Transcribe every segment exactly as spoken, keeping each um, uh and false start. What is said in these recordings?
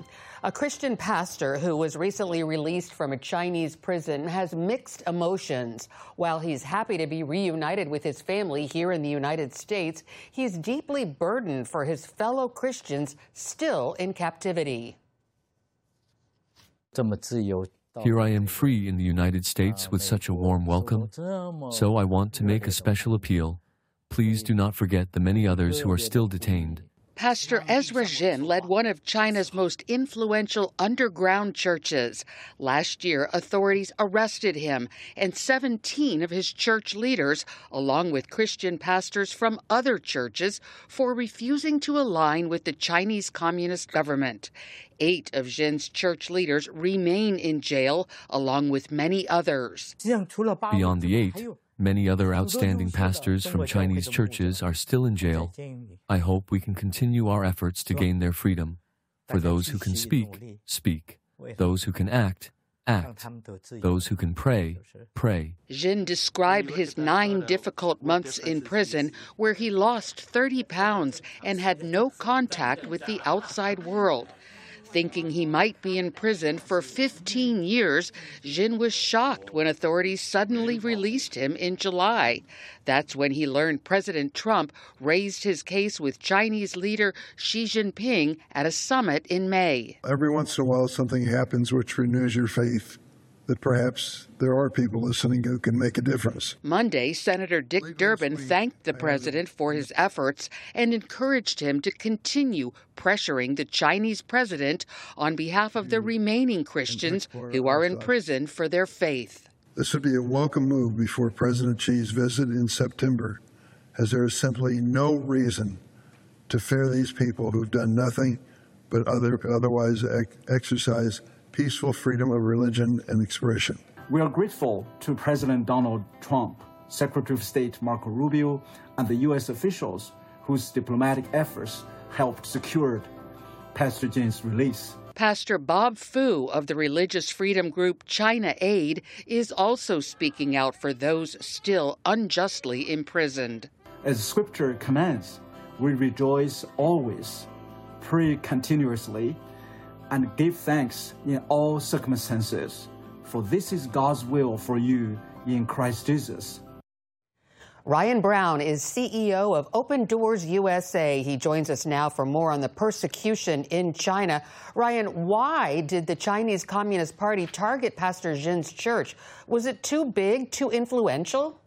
A Christian pastor who was recently released from a Chinese prison has mixed emotions. While he's happy to be reunited with his family here in the United States, he's deeply burdened for his fellow Christians still in captivity. Here I am free in the United States with such a warm welcome. So I want to make a special appeal. Please do not forget the many others who are still detained. Pastor Ezra Jin led one of China's most influential underground churches. Last year, authorities arrested him and seventeen of his church leaders, along with Christian pastors from other churches, for refusing to align with the Chinese Communist government. Eight of Jin's church leaders remain in jail, along with many others. Beyond the eight, many other outstanding pastors from Chinese churches are still in jail. I hope we can continue our efforts to gain their freedom. For those who can speak, speak. Those who can act, act. Those who can pray, pray. Jin described his nine difficult months in prison, where he lost thirty pounds and had no contact with the outside world. Thinking he might be in prison for fifteen years, Jin was shocked when authorities suddenly released him in July. That's when he learned President Trump raised his case with Chinese leader Xi Jinping at a summit in May. Every once in a while, something happens which renews your faith that perhaps there are people listening who can make a difference. Monday, Senator Dick Durbin thanked the president for his efforts and encouraged him to continue pressuring the Chinese president on behalf of the remaining Christians who are in prison for their faith. This would be a welcome move before President Xi's visit in September, as there is simply no reason to fear these people who've done nothing but other, otherwise ex- exercise peaceful freedom of religion and expression. We are grateful to President Donald Trump, Secretary of State Marco Rubio, and the U S officials whose diplomatic efforts helped secure Pastor Jin's release. Pastor Bob Fu of the religious freedom group China Aid is also speaking out for those still unjustly imprisoned. As Scripture commands, we rejoice always, pray continuously, and give thanks in all circumstances, for this is God's will for you in Christ Jesus. Ryan Brown is C E O of Open Doors U S A. He joins us now for more on the persecution in China. Ryan, why did the Chinese Communist Party target Pastor Jin's church? Was it too big, too influential?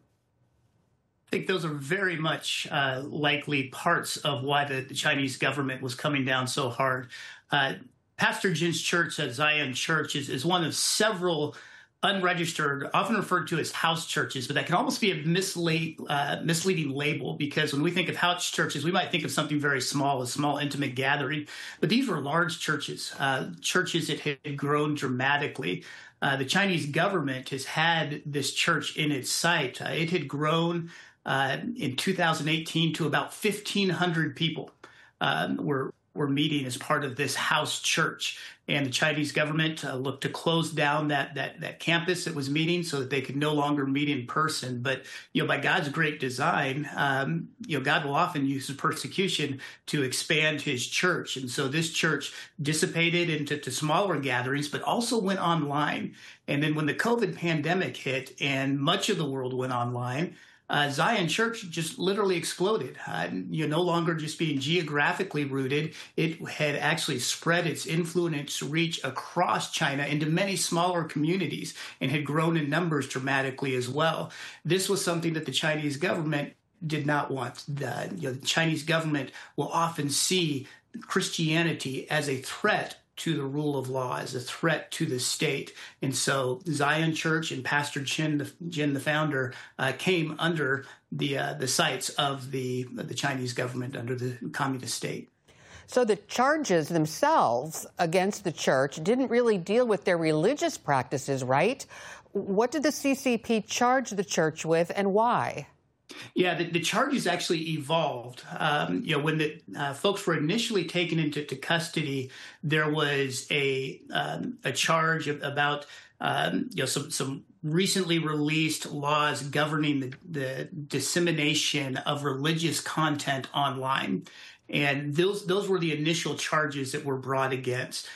I think those are very much uh, likely parts of why the, the Chinese government was coming down so hard. Uh, Pastor Jin's church at Zion Church is, is one of several unregistered, often referred to as house churches, but that can almost be a mislead, uh, misleading label, because when we think of house churches, we might think of something very small, a small intimate gathering. But these were large churches, uh, churches that had grown dramatically. Uh, the Chinese government has had this church in its sight. Uh, it had grown uh, in two thousand eighteen to about fifteen hundred people um, were were meeting as part of this house church. And the Chinese government uh, looked to close down that, that that campus that was meeting so that they could no longer meet in person. But, you know, by God's great design, um, you know, God will often use persecution to expand his church. And so this church dissipated into to smaller gatherings, but also went online. And then when the COVID pandemic hit and much of the world went online, Uh, Zion Church just literally exploded. Uh, you know, no longer just being geographically rooted, it had actually spread its influence reach across China into many smaller communities and had grown in numbers dramatically as well. This was something that the Chinese government did not want. The, you know, the Chinese government will often see Christianity as a threat to the rule of law, as a threat to the state. And so Zion Church and Pastor Jin, the, Jin, the founder, uh, came under the uh, the sights of the, the Chinese government, under the communist state. So the charges themselves against the church didn't really deal with their religious practices, right? What did the C C P charge the church with, and why? Yeah, the, the charges actually evolved. Um, you know, when the uh, folks were initially taken into to custody, there was a um, a charge of, about um, you know some some recently released laws governing the, the dissemination of religious content online. And those those were the initial charges that were brought against.